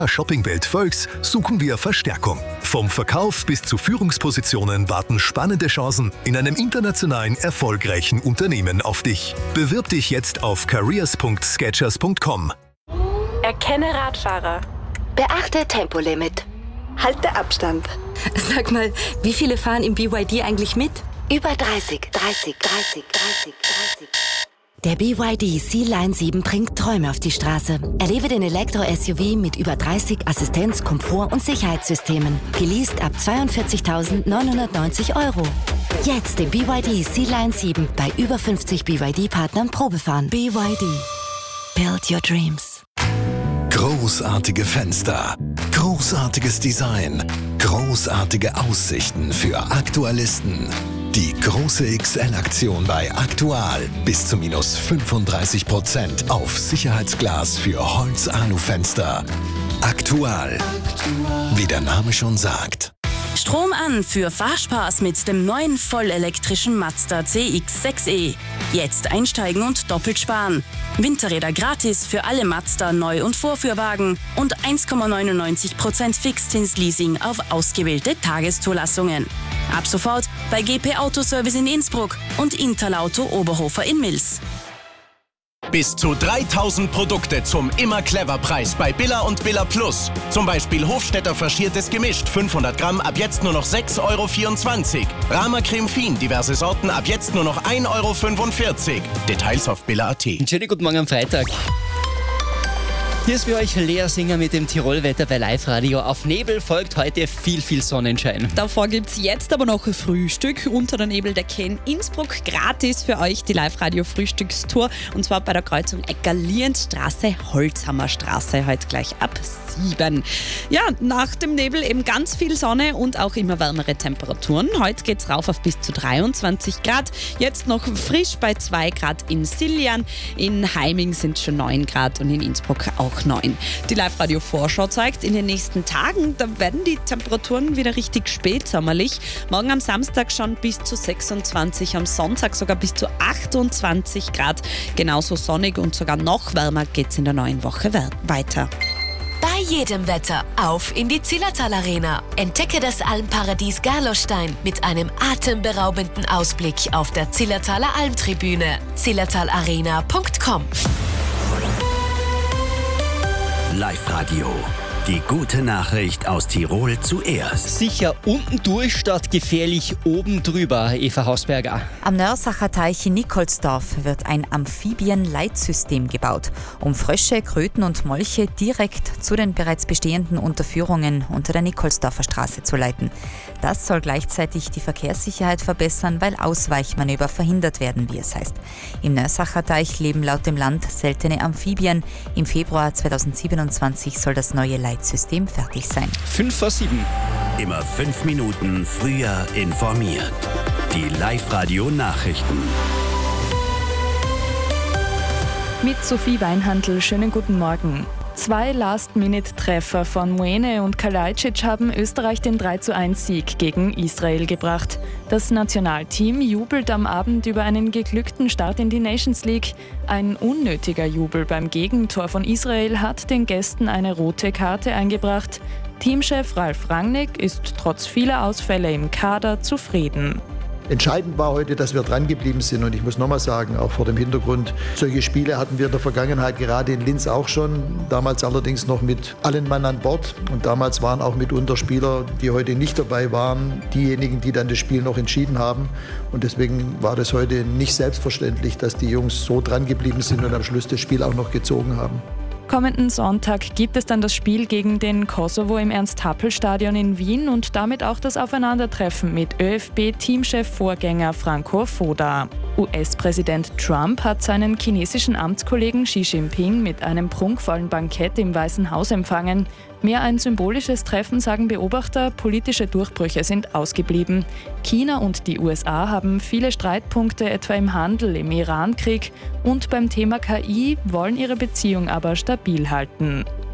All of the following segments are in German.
Shoppingwelt Volks suchen wir Verstärkung. Vom Verkauf bis zu Führungspositionen warten spannende Chancen in einem internationalen erfolgreichen Unternehmen auf dich. Bewirb dich jetzt auf careers.skechers.com. Erkenne Radfahrer. Beachte Tempolimit. Halte Abstand. Sag mal, wie viele fahren im BYD eigentlich mit? Über 30. Der BYD Sea-Line 7 bringt Träume auf die Straße. Erlebe den Elektro-SUV mit über 30 Assistenz-, Komfort- und Sicherheitssystemen. Geleast ab 42.990 €. Jetzt den BYD Sea-Line 7 bei über 50 BYD-Partnern Probefahren. BYD. Build your dreams. Großartige Fenster, großartiges Design, großartige Aussichten für Aktualisten. Die große XL-Aktion bei Aktual. Bis zu minus 35% auf Sicherheitsglas für Holz-Alu-Fenster. Aktual. Wie der Name schon sagt. Strom an für Fahrspaß mit dem neuen vollelektrischen Mazda CX-6e. Jetzt einsteigen und doppelt sparen. Winterräder gratis für alle Mazda Neu- und Vorführwagen und 1,99% Fixzinsleasing auf ausgewählte Tageszulassungen. Ab sofort bei GP Autoservice in Innsbruck und Interlauto Oberhofer in Mils. Bis zu 3000 Produkte zum Immer-Clever-Preis bei Billa und Billa Plus. Zum Beispiel Hofstetter faschiertes Gemischt, 500 Gramm, ab jetzt nur noch 6,24 €. Rama Creme Fin, diverse Sorten, ab jetzt nur noch 1,45 €. Details auf billa.at. Schönen guten Morgen am Freitag. Hier ist für euch Lea Singer mit dem Tirolwetter bei Live Radio. Auf Nebel folgt heute viel Sonnenschein. Davor gibt es jetzt aber noch ein Frühstück unter der Nebeldecke in Innsbruck. Gratis für euch die Live Radio Frühstückstour. Und zwar bei der Kreuzung Ecker-Lienstraße, Holzhammerstraße. Heute gleich ab 7. Ja, nach dem Nebel eben ganz viel Sonne und auch immer wärmere Temperaturen. Heute geht es rauf auf bis zu 23 Grad. Jetzt noch frisch bei 2 Grad in Siljan. In Heiming sind schon 9 Grad und in Innsbruck auch 9. Die Live-Radio-Vorschau zeigt, in den nächsten Tagen, da werden die Temperaturen wieder richtig spätsommerlich. Morgen am Samstag schon bis zu 26, am Sonntag sogar bis zu 28 Grad. Genauso sonnig und sogar noch wärmer geht's in der neuen Woche weiter. Bei jedem Wetter auf in die Zillertal Arena. Entdecke das Almparadies Gerlostein mit einem atemberaubenden Ausblick auf der Zillertaler Almtribüne. zillertalarena.com. Live-Radio. Die gute Nachricht aus Tirol zuerst. Sicher unten durch statt gefährlich oben drüber, Eva Hausberger. Am Nörsacher Teich in Nikolsdorf wird ein Amphibien-Leitsystem gebaut, um Frösche, Kröten und Molche direkt zu den bereits bestehenden Unterführungen unter der Nikolsdorfer Straße zu leiten. Das soll gleichzeitig die Verkehrssicherheit verbessern, weil Ausweichmanöver verhindert werden, wie es heißt. Im Nörsacher Teich leben laut dem Land seltene Amphibien. Im Februar 2027 soll das neue Leitsystem fertig sein. 5:07. Immer 5 Minuten früher informiert. Die Live-Radio-Nachrichten. Mit Sophie Weinhandl, schönen guten Morgen. 2 Last-Minute-Treffer von Muene und Kalajdzic haben Österreich den 3:1-Sieg gegen Israel gebracht. Das Nationalteam jubelt am Abend über einen geglückten Start in die Nations League. Ein unnötiger Jubel beim Gegentor von Israel hat den Gästen eine rote Karte eingebracht. Teamchef Ralf Rangnick ist trotz vieler Ausfälle im Kader zufrieden. Entscheidend war heute, dass wir dran geblieben sind und ich muss nochmal sagen, auch vor dem Hintergrund, solche Spiele hatten wir in der Vergangenheit gerade in Linz auch schon, damals allerdings noch mit allen Mann an Bord und damals waren auch mitunter Spieler, die heute nicht dabei waren, diejenigen, die dann das Spiel noch entschieden haben und deswegen war das heute nicht selbstverständlich, dass die Jungs so dran geblieben sind und am Schluss das Spiel auch noch gezogen haben. Kommenden Sonntag gibt es dann das Spiel gegen den Kosovo im Ernst-Happel-Stadion in Wien und damit auch das Aufeinandertreffen mit ÖFB-Teamchef-Vorgänger Franco Foda. US-Präsident Trump hat seinen chinesischen Amtskollegen Xi Jinping mit einem prunkvollen Bankett im Weißen Haus empfangen. Mehr ein symbolisches Treffen, sagen Beobachter, politische Durchbrüche sind ausgeblieben. China und die USA haben viele Streitpunkte, etwa im Handel, im Iran-Krieg und beim Thema KI, wollen ihre Beziehung aber stabil halten.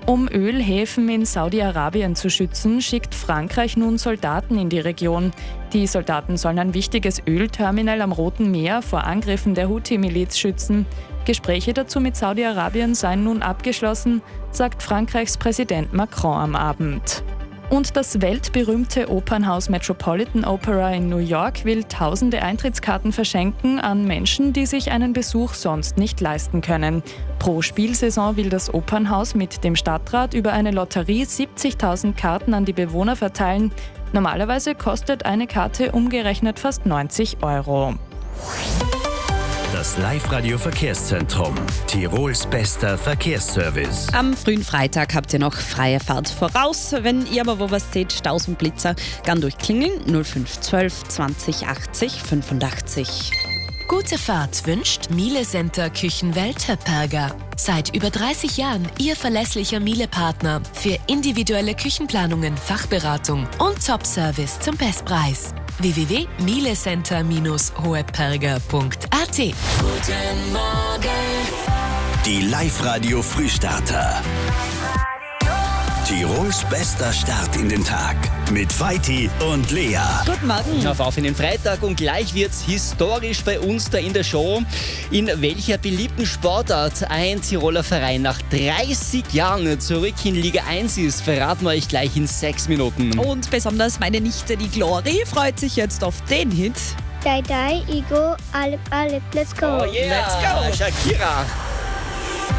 Um Ölhäfen in Saudi-Arabien zu schützen, schickt Frankreich nun Soldaten in die Region. Die Soldaten sollen ein wichtiges Ölterminal am Roten Meer vor Angriffen der Houthi-Miliz schützen. Gespräche dazu mit Saudi-Arabien seien nun abgeschlossen, sagt Frankreichs Präsident Macron am Abend. Und das weltberühmte Opernhaus Metropolitan Opera in New York will tausende Eintrittskarten verschenken an Menschen, die sich einen Besuch sonst nicht leisten können. Pro Spielsaison will das Opernhaus mit dem Stadtrat über eine Lotterie 70.000 Karten an die Bewohner verteilen. Normalerweise kostet eine Karte umgerechnet fast 90 €. Das Live-Radio-Verkehrszentrum. Tirols bester Verkehrsservice. Am frühen Freitag habt ihr noch freie Fahrt voraus. Wenn ihr aber wo was seht, Staus und Blitzer, gern durchklingeln 0512 20 80 85. Gute Fahrt wünscht Miele Center Küchenwelt Höpperger. Seit über 30 Jahren Ihr verlässlicher Miele-Partner für individuelle Küchenplanungen, Fachberatung und Top-Service zum Bestpreis. www.mielecenter-hoheperger.at. Guten Morgen. Die Live-Radio Frühstarter. Tirols bester Start in den Tag mit Vaiti und Lea. Guten Morgen. Auf in den Freitag und gleich wird's historisch bei uns da in der Show. In welcher beliebten Sportart ein Tiroler Verein nach 30 Jahren zurück in Liga 1 ist, verraten wir euch gleich in 6 Minuten. Und besonders meine Nichte, die Glory, freut sich jetzt auf den Hit. Die, Igo, alle, let's go. Oh yeah, Let's go. Shakira.